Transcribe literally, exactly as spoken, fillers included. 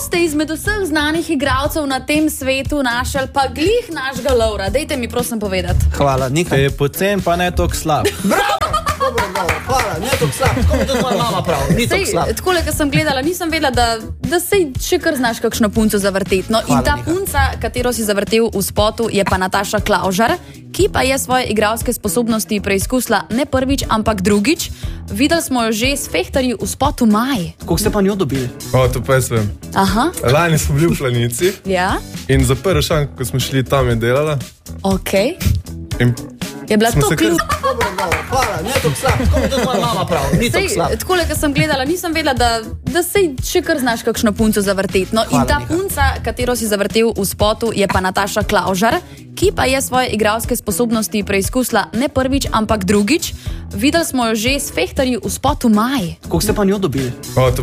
ste izmed vseh znanih igralcev na tem svetu našli pa glih našega Lovra? Dejte mi prosim povedati. Hvala, Nika. Je pocen, pa ne toliko slab. Bravo! Dobro, dobro, hvala, ne toliko slab. Tako mi tudi moja mama prav, ni toliko slab. Takole, ko sem gledala, nisem vedela, da, da sej še kar znaš kakšno punco zavrteti. No, Hvala, in ta Nika. punca, katero si zavrtel v spotu, je pa Nataša Klaužar, ki pa je svoje igralske sposobnosti preizkusila ne prvič, ampak drugič. Videli smo jo že s fehtarji v spotu Maj. Koliko ste pa njo dobili? O, to pa jaz vem. Aha, Lani smo bili v Planici ja, in za prvi šank, ko smo šli tam, je delala. ok. In Je bila smo to se kar... kljub. Dobro, dobro, hvala, ne toliko slab. Tako mi tudi moja mama prav, ni toliko slab. Takole, ko sem gledala, nisem vedela, da, da sej še kar znaš kakšno punco zavrteti. No, in Hvala, ta Nika. punca, katero si zavrtel v spotu, je pa Nataša Klaužar, ki pa je svoje igralske sposobnosti preizkusila ne prvič, ampak drugič. Videli smo jo že s fehtarji v spotu Maj. Koliko ste pa njo dobili? O, to